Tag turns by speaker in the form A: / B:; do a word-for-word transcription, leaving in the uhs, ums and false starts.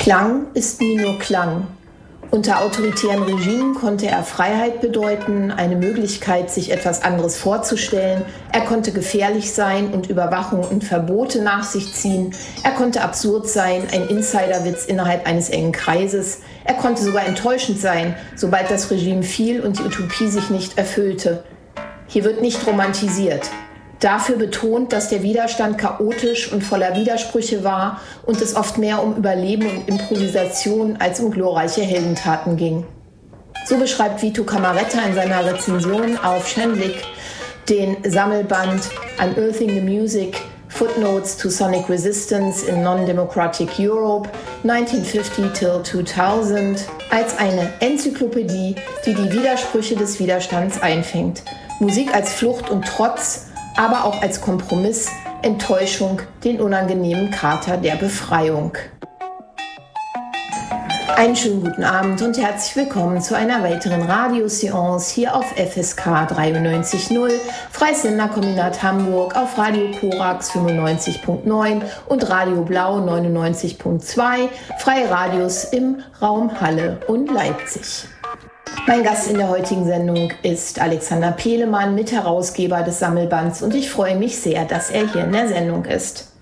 A: Klang ist nie nur Klang. Unter autoritären Regimen konnte er Freiheit bedeuten, eine Möglichkeit, sich etwas anderes vorzustellen. Er konnte gefährlich sein und Überwachung und Verbote nach sich ziehen. Er konnte absurd sein, ein Insiderwitz innerhalb eines engen Kreises. Er konnte sogar enttäuschend sein, sobald das Regime fiel und die Utopie sich nicht erfüllte. Hier wird nicht romantisiert. Dafür betont, dass der Widerstand chaotisch und voller Widersprüche war und es oft mehr um Überleben und Improvisation als um glorreiche Heldentaten ging. So beschreibt Vito Camaretta in seiner Rezension auf Schendlik den Sammelband Unearthing the Music, Footnotes to Sonic Resistance in Non-Democratic Europe neunzehnhundertfünfzig till zweitausend als eine Enzyklopädie, die die Widersprüche des Widerstands einfängt. Musik als Flucht und Trotz, aber auch als Kompromiss, Enttäuschung, den unangenehmen Kater der Befreiung. Einen schönen guten Abend und herzlich willkommen zu einer weiteren Radioseance hier auf F S K dreiundneunzig Komma null, Freies Senderkombinat Hamburg, auf Radio Korax fünfundneunzig Komma neun und Radio Blau neunundneunzig Komma zwei, freie Radios im Raum Halle und Leipzig. Mein Gast in der heutigen Sendung ist Alexander Pehlemann, Mitherausgeber des Sammelbands, und ich freue mich sehr, dass er hier in der Sendung ist.